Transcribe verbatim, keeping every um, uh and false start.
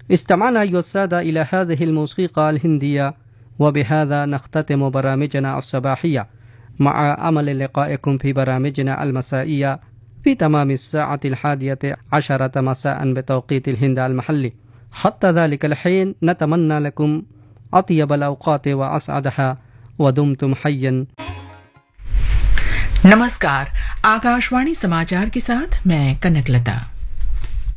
استمعنا أيها السادة إلى هذه الموسيقى الهندية، وبهذا نختتم برامجنا الصباحية، مع أمل لقائكم في برامجنا المسائية في تمام الساعة الحادية عشرة مساء بتوقيت الهند المحلي. حتى ذلك الحين نتمنى لكم أطيب الأوقات وأسعدها، ودمتم حيا. नमस्कार, आकाशवाणी समाचार के साथ मैं कनकलता।